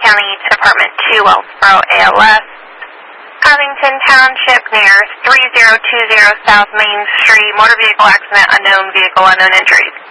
County to Department 2, Wellsboro, ALS. Covington Township near 3020 South Main Street, motor vehicle accident, unknown vehicle, unknown injuries.